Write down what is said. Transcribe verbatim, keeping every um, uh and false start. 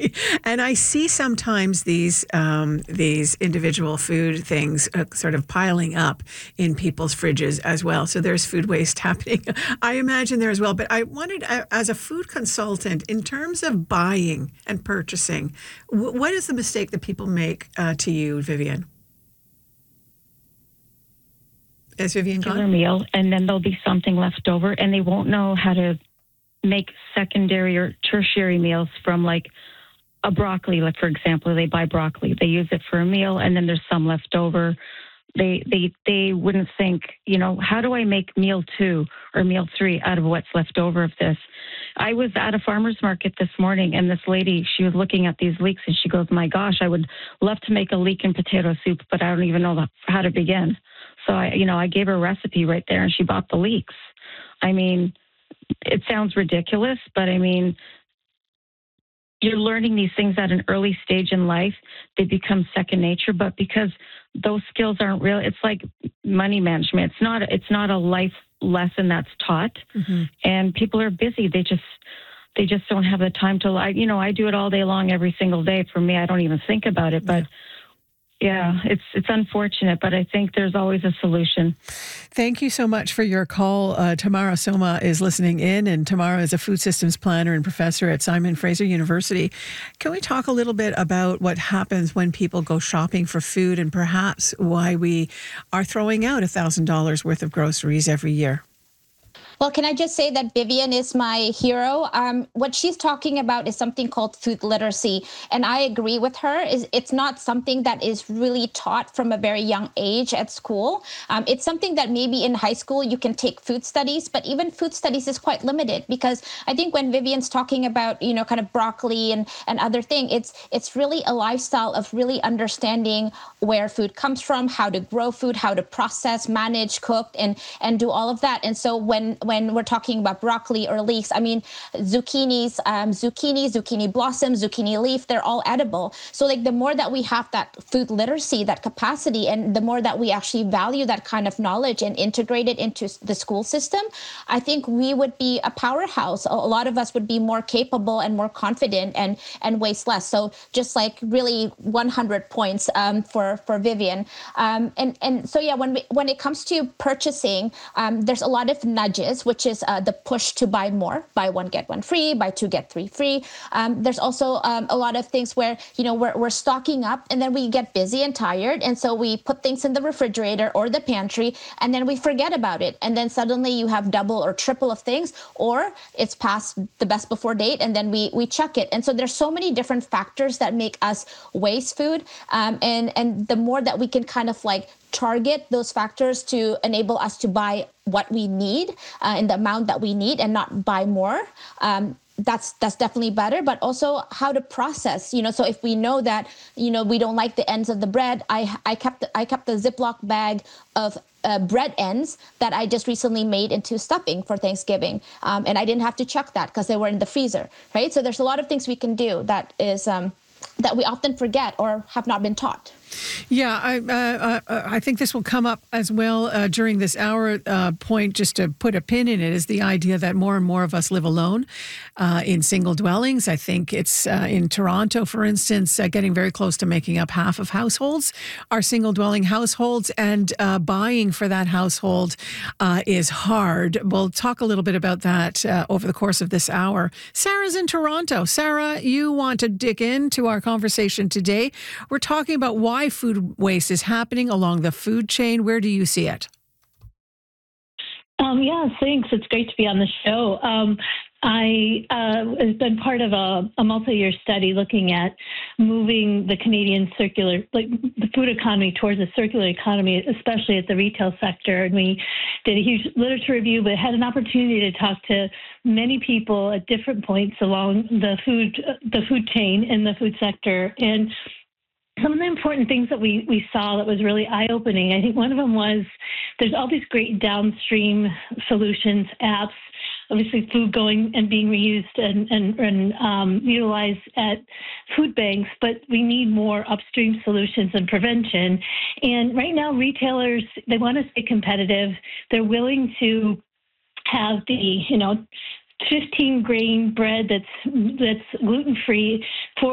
And I see sometimes these um, these individual food things uh, sort of piling up in people's fridges as well. So there's food waste happening, I imagine, there as well. But I wanted, uh, as a food consultant, in terms of buying and purchasing, w- what is the mistake that people make uh, to you, Vivian? Is Vivian gone? Their meal, and then there'll be something left over, and they won't know how to make secondary or tertiary meals from, like, a broccoli. Like, for example, they buy broccoli, they use it for a meal, and then there's some left over. They they they wouldn't think, you know, how do I make meal two or meal three out of what's left over of this? I was at a farmer's market this morning, and this lady, she was looking at these leeks, and she goes, "My gosh, I would love to make a leek and potato soup, but I don't even know how to begin." So I, you know, I gave her a recipe right there, and she bought the leeks. I mean, it sounds ridiculous, but I mean, you're learning these things at an early stage in life. They become second nature, but because those skills aren't real, it's like money management. It's not, it's not a life lesson that's taught. Mm-hmm. And people are busy. They just, they just don't have the time to, I, you know, I do it all day long, every single day. For me, I don't even think about it, but yeah, it's it's unfortunate, but I think there's always a solution. Thank you so much for your call. Uh, Tamara Soma is listening in, and Tamara is a food systems planner and professor at Simon Fraser University. Can we talk a little bit about what happens when people go shopping for food, and perhaps why we are throwing out one thousand dollars worth of groceries every year? Well, can I just say that Vivian is my hero? Um, what she's talking about is something called food literacy. And I agree with her. Is It's not something that is really taught from a very young age at school. Um, it's something that maybe in high school you can take food studies, but even food studies is quite limited, because I think when Vivian's talking about, you know, kind of broccoli and, and other thing, it's it's really a lifestyle of really understanding where food comes from, how to grow food, how to process, manage, cook, and, and do all of that. And so when when we're talking about broccoli or leeks, I mean, zucchinis, um, zucchini, zucchini blossom, zucchini leaf, they're all edible. So like the more that we have that food literacy, that capacity, and the more that we actually value that kind of knowledge and integrate it into the school system, I think we would be a powerhouse. A lot of us would be more capable and more confident and, and waste less. So just like really one hundred points um, for, for Vivian. Um, and, and so, yeah, when, we, when it comes to purchasing, um, there's a lot of nudges, which is uh, the push to buy more, buy one, get one free, buy two, get three free. Um, there's also um, a lot of things where, you know, we're, we're stocking up and then we get busy and tired. And so we put things in the refrigerator or the pantry and then we forget about it. And then suddenly you have double or triple of things, or it's past the best before date and then we, we chuck it. And so there's so many different factors that make us waste food. Um, and, and the more that we can kind of like target those factors to enable us to buy what we need uh, in the amount that we need and not buy more. Um, that's that's definitely better, but also how to process, you know, so if we know that, you know, we don't like the ends of the bread, I I kept the, I kept the Ziploc bag of uh, bread ends that I just recently made into stuffing for Thanksgiving. Um, and I didn't have to chuck that because they were in the freezer, right? So there's a lot of things we can do that is um, that we often forget or have not been taught. Yeah, I uh, uh, I think this will come up as well uh, during this hour uh, point, just to put a pin in it, is the idea that more and more of us live alone uh, in single dwellings. I think it's uh, in Toronto, for instance, uh, getting very close to making up half of households are single dwelling households, and uh, buying for that household uh, is hard. We'll talk a little bit about that uh, over the course of this hour. Sarah's in Toronto. Sarah, you want to dig into our conversation today. We're talking about why food waste is happening along the food chain. Where do you see it? Um, yeah, thanks. It's great to be on the show. Um, I uh, have been part of a, a multi-year study looking at moving the Canadian circular, like the food economy, towards a circular economy, especially at the retail sector. And we did a huge literature review, but had an opportunity to talk to many people at different points along the food, the food chain in the food sector. And some of the important things that we, we saw that was really eye-opening, I think one of them was there's all these great downstream solutions, apps, obviously food going and being reused and, and, and um, utilized at food banks, but we need more upstream solutions and prevention. And right now, retailers, they want to stay competitive. They're willing to have the, you know, fifteen grain bread that's that's gluten-free for